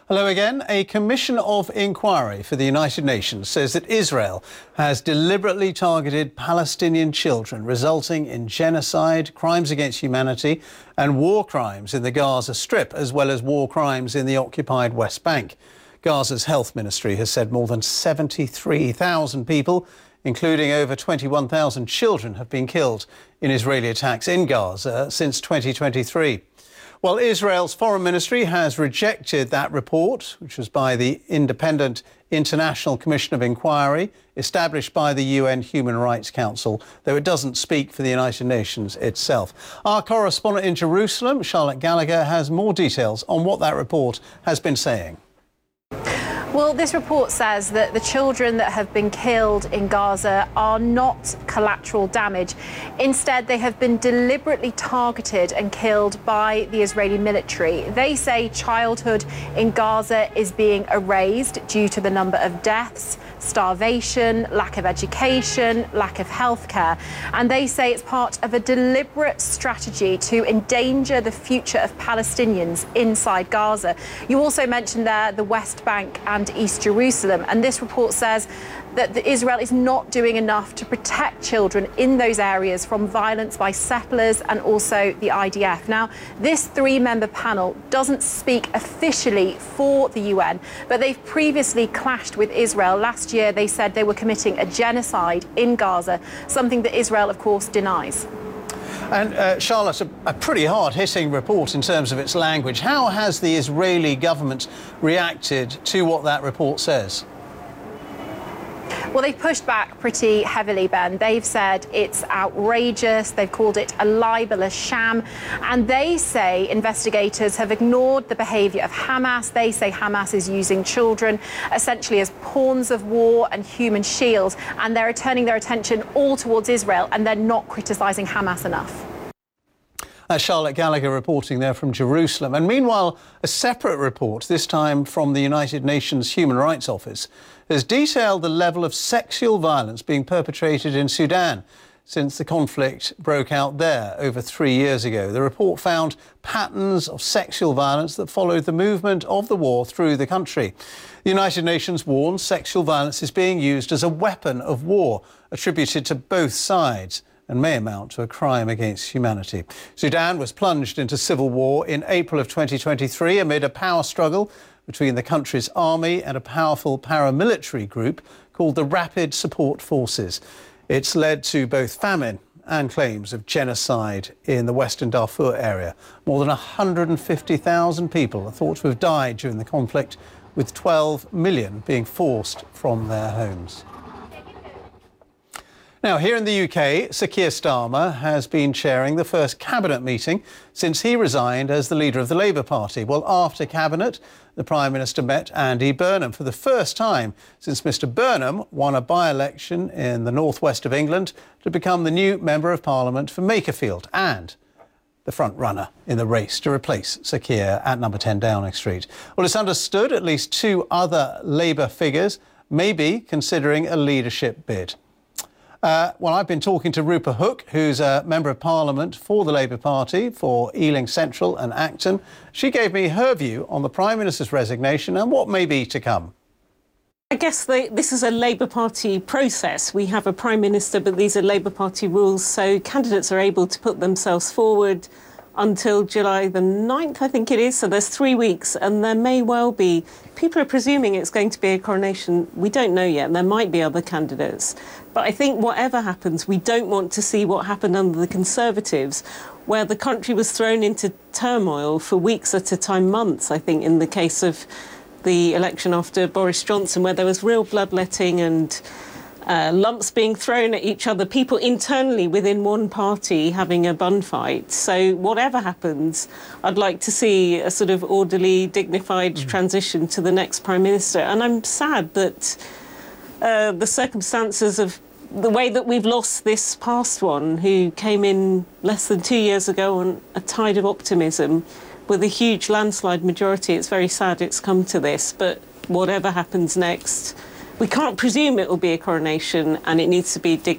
Hello again. A commission of inquiry for the United Nations says that Israel has deliberately targeted Palestinian children, resulting in genocide, crimes against humanity and war crimes in the Gaza Strip, as well as war crimes in the occupied West Bank. Gaza's health ministry has said more than 73,000 people, including over 21,000 children, have been killed in Israeli attacks in Gaza since 2023. Well, Israel's foreign ministry has rejected that report, which was by the Independent International Commission of Inquiry established by the UN Human Rights Council, though it doesn't speak for the United Nations itself. Our correspondent in Jerusalem, Charlotte Gallagher, has more details on what that report has been saying. Well, this report says that the children that have been killed in Gaza are not collateral damage. Instead, they have been deliberately targeted and killed by the Israeli military. They say childhood in Gaza is being erased due to the number of deaths, starvation, lack of education, lack of healthcare. And they say it's part of a deliberate strategy to endanger the future of Palestinians inside Gaza. You also mentioned there the West Bank and East Jerusalem, and this report says that Israel is not doing enough to protect children in those areas from violence by settlers and also the IDF. Now, this three-member panel doesn't speak officially for the UN, but they've previously clashed with Israel. Last year, they said they were committing a genocide in Gaza, something that Israel, of course, denies. And Charlotte, a pretty hard-hitting report in terms of its language. How has the Israeli government reacted to what that report says? Well, they've pushed back pretty heavily, Ben. They've said it's outrageous. They've called it a libelous sham. And they say investigators have ignored the behaviour of Hamas. They say Hamas is using children essentially as pawns of war and human shields. And they're turning their attention all towards Israel, and they're not criticising Hamas enough. Charlotte Gallagher reporting there from Jerusalem. And meanwhile, a separate report, this time from the United Nations Human Rights Office, has detailed the level of sexual violence being perpetrated in Sudan since the conflict broke out there over 3 years ago. The report found patterns of sexual violence that followed the movement of the war through the country. The United Nations warns sexual violence is being used as a weapon of war, attributed to both sides, and may amount to a crime against humanity. Sudan was plunged into civil war in April of 2023 amid a power struggle between the country's army and a powerful paramilitary group called the Rapid Support Forces. It's led to both famine and claims of genocide in the Western Darfur area. More than 150,000 people are thought to have died during the conflict, with 12 million being forced from their homes. Now, here in the UK, Sir Keir Starmer has been chairing the first cabinet meeting since he resigned as the leader of the Labour Party. Well, after cabinet, the Prime Minister met Andy Burnham for the first time since Mr Burnham won a by-election in the northwest of England to become the new Member of Parliament for Makerfield and the front runner in the race to replace Sir Keir at number 10 Downing Street. Well, it's understood at least two other Labour figures may be considering a leadership bid. Well, I've been talking to Rupa Hook, who's a Member of Parliament for the Labour Party for Ealing Central and Acton. She gave me her view on the Prime Minister's resignation and what may be to come. I guess this is a Labour Party process. We have a Prime Minister, but these are Labour Party rules, so candidates are able to put themselves forward until July the 9th, I think it is. So there's 3 weeks, and there may well be. People are presuming it's going to be a coronation. We don't know yet, and there might be other candidates. But I think whatever happens, we don't want to see what happened under the Conservatives, where the country was thrown into turmoil for weeks at a time, months, I think, in the case of the election after Boris Johnson, where there was real bloodletting and lumps being thrown at each other, people internally within one party having a bun fight. So whatever happens, I'd like to see a sort of orderly, dignified transition to the next Prime Minister. And I'm sad that the circumstances of the way that we've lost this past one, who came in less than 2 years ago on a tide of optimism with a huge landslide majority. It's very sad it's come to this, but whatever happens next, we can't presume it will be a coronation, and it needs to be dignified.